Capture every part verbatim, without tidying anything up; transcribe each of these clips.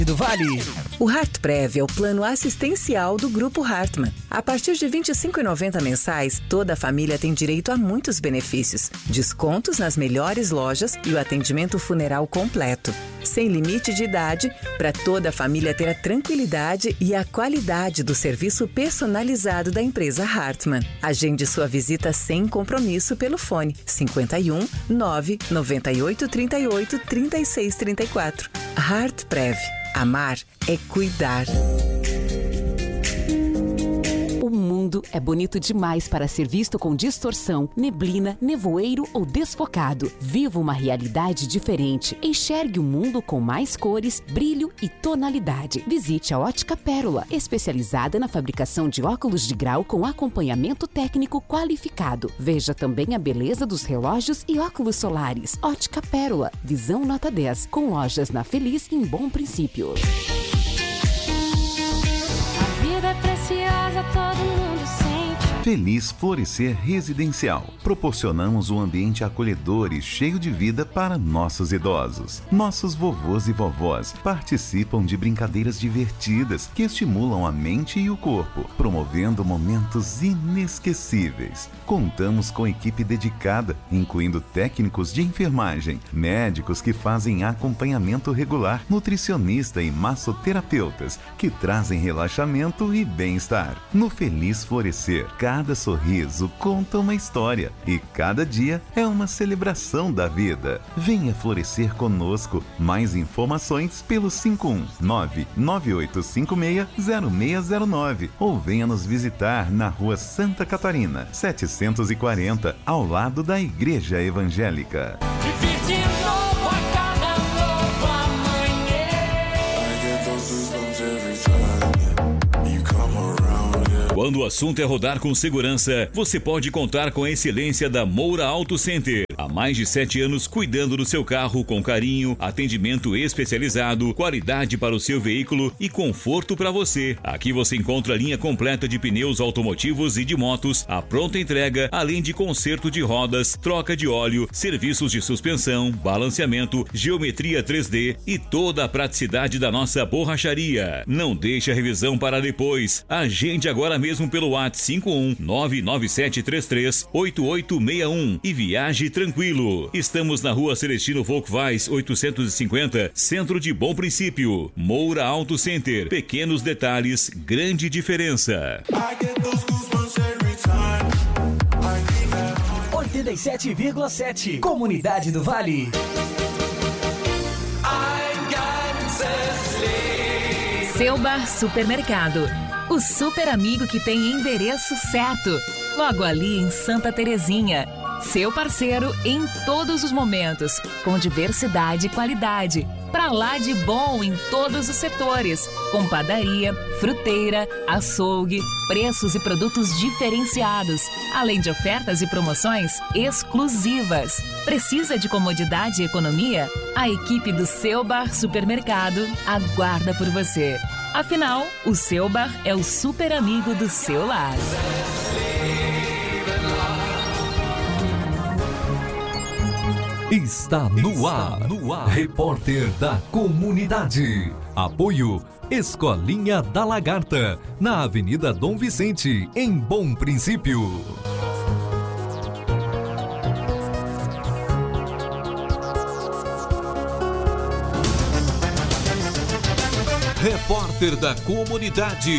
do Vale. O HeartPrev é o plano assistencial do Grupo Hartmann. A partir de vinte e cinco reais e noventa centavos mensais, toda a família tem direito a muitos benefícios. Descontos nas melhores lojas e o atendimento funeral completo. Sem limite de idade, para toda a família ter a tranquilidade e a qualidade do serviço personalizado da empresa Hartmann. Agende sua visita sem compromisso pelo fone cinquenta e um, nove, noventa e oito, trinta e oito, trinta e seis, trinta e quatro. HeartPrev. Amar é cuidar. O mundo é bonito demais para ser visto com distorção, neblina, nevoeiro ou desfocado. Viva uma realidade diferente. Enxergue o mundo com mais cores, brilho e tonalidade. Visite a Ótica Pérola, especializada na fabricação de óculos de grau com acompanhamento técnico qualificado. Veja também a beleza dos relógios e óculos solares. Ótica Pérola, visão nota dez, com lojas na Feliz e em Bom Princípio. A vida é preciosa, todo mundo sente. Feliz Florescer Residencial. Proporcionamos um ambiente acolhedor e cheio de vida para nossos idosos. Nossos vovôs e vovós participam de brincadeiras divertidas que estimulam a mente e o corpo, promovendo momentos inesquecíveis. Contamos com equipe dedicada, incluindo técnicos de enfermagem, médicos que fazem acompanhamento regular, nutricionista e massoterapeutas que trazem relaxamento e bem-estar. No Feliz Florescer, cada sorriso conta uma história e cada dia é uma celebração da vida. Venha florescer conosco. Mais informações pelo cinco um nove, nove oito cinco seis, zero seis zero nove ou venha nos visitar na Rua Santa Catarina, setecentos e quarenta, ao lado da Igreja Evangélica. Quando o assunto é rodar com segurança, você pode contar com a excelência da Moura Auto Center. Há mais de sete anos cuidando do seu carro com carinho, atendimento especializado, qualidade para o seu veículo e conforto para você. Aqui você encontra a linha completa de pneus automotivos e de motos, a pronta entrega, além de conserto de rodas, troca de óleo, serviços de suspensão, balanceamento, geometria três D e toda a praticidade da nossa borracharia. Não deixe a revisão para depois. Agende agora mesmo pelo WhatsApp cinco um nove nove sete três três oito oito seis um e viaje tranquilo. Estamos na Rua Celestino Volkvais oitocentos e cinquenta, Centro de Bom Princípio. Moura Auto Center. Pequenos detalhes, grande diferença. oitenta e sete vírgula sete Comunidade do Vale. Seu Bar Supermercado. O super amigo que tem endereço certo. Logo ali em Santa Terezinha. Seu parceiro em todos os momentos. Com diversidade e qualidade. Pra lá de bom em todos os setores. Com padaria, fruteira, açougue, preços e produtos diferenciados. Além de ofertas e promoções exclusivas. Precisa de comodidade e economia? A equipe do Seu Bar Supermercado aguarda por você. Afinal, o Seu Bar é o super amigo do seu lar. Está no ar, no ar. Repórter da Comunidade. Apoio Escolinha da Lagarta, na Avenida Dom Vicente, em Bom Princípio. Repórter da Comunidade.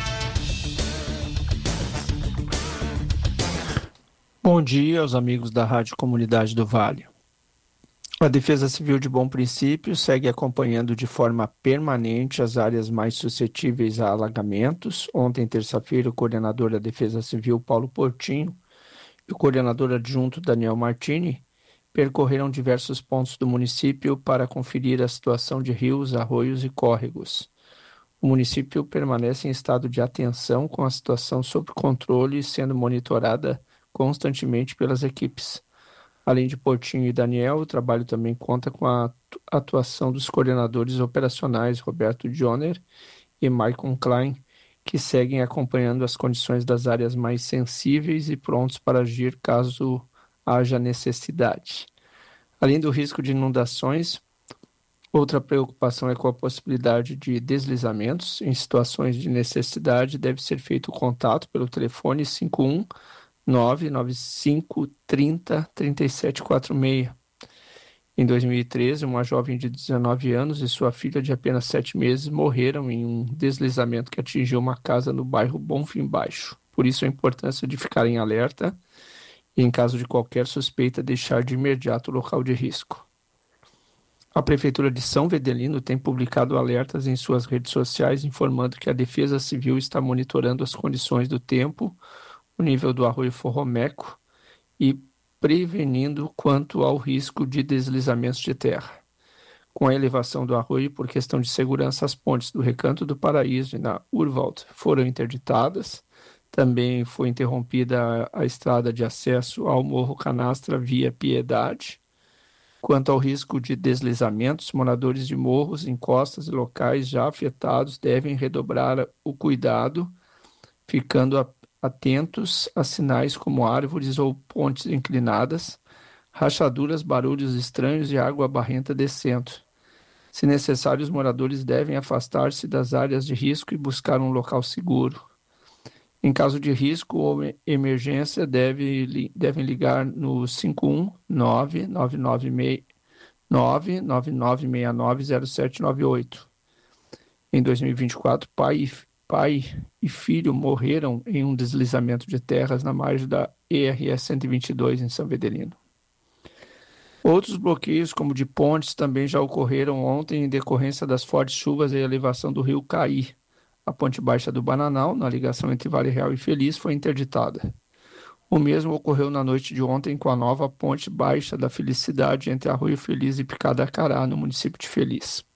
Bom dia aos amigos da Rádio Comunidade do Vale. A Defesa Civil de Bom Princípio segue acompanhando de forma permanente as áreas mais suscetíveis a alagamentos. Ontem, terça-feira, o coordenador da Defesa Civil, Paulo Portinho, e o coordenador adjunto, Daniel Martini, percorreram diversos pontos do município para conferir a situação de rios, arroios e córregos. O município permanece em estado de atenção com a situação sob controle, sendo monitorada constantemente pelas equipes. Além de Portinho e Daniel, o trabalho também conta com a atuação dos coordenadores operacionais Roberto Joner e Maicon Klein, que seguem acompanhando as condições das áreas mais sensíveis e prontos para agir caso haja necessidade. Além do risco de inundações, Outra preocupação é com a possibilidade de deslizamentos. Em situações de necessidade, deve ser feito o contato pelo telefone cinco um nove nove cinco três zero três sete quatro seis. Em dois mil e treze, uma jovem de dezenove anos e sua filha de apenas sete meses morreram em um deslizamento que atingiu uma casa no bairro Bonfim Baixo. Por isso a importância de ficar em alerta e, em caso de qualquer suspeita, deixar de imediato o local de risco. A Prefeitura de São Vedelino tem publicado alertas em suas redes sociais informando que a Defesa Civil está monitorando as condições do tempo, o nível do arroio Forromeco e prevenindo quanto ao risco de deslizamentos de terra. Com a elevação do arroio, por questão de segurança, as pontes do Recanto do Paraíso e na Urwald foram interditadas. Também foi interrompida a estrada de acesso ao Morro Canastra via Piedade. Quanto ao risco de deslizamentos, moradores de morros, encostas e locais já afetados devem redobrar o cuidado, ficando atentos a sinais como árvores ou pontes inclinadas, rachaduras, barulhos estranhos e água barrenta descendo. Se necessário, os moradores devem afastar-se das áreas de risco e buscar um local seguro. Em caso de risco ou emergência, deve, devem ligar no cinco um nove nove nove seis nove nove nove nove zero sete nove oito. Em dois mil e vinte e quatro, pai, pai e filho morreram em um deslizamento de terras na margem da E R S cento e vinte e dois, em São Vedelino. Outros bloqueios, como de pontes, também já ocorreram ontem em decorrência das fortes chuvas e a elevação do rio Caí. A ponte baixa do Bananal, na ligação entre Vale Real e Feliz, foi interditada. O mesmo ocorreu na noite de ontem com a nova ponte baixa da Felicidade entre Arroio Feliz e Picadacará, no município de Feliz.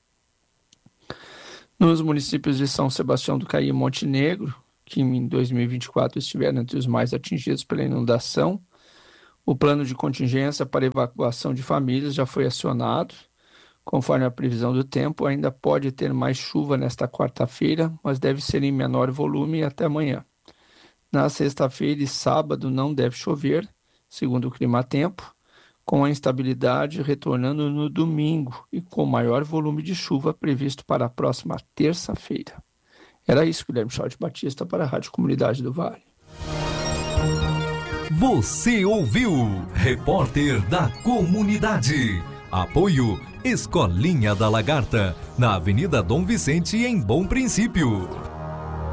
Nos municípios de São Sebastião do Caí e Monte Negro, que em dois mil e vinte e quatro estiveram entre os mais atingidos pela inundação, o plano de contingência para evacuação de famílias já foi acionado. Conforme a previsão do tempo, ainda pode ter mais chuva nesta quarta-feira, mas deve ser em menor volume até amanhã. Na sexta-feira e sábado não deve chover, segundo o Climatempo, com a instabilidade retornando no domingo e com maior volume de chuva previsto para a próxima terça-feira. Era isso, Guilherme Schott Batista, para a Rádio Comunidade do Vale. Você ouviu Repórter da Comunidade. Apoio Escolinha da Lagarta, na Avenida Dom Vicente, em Bom Princípio.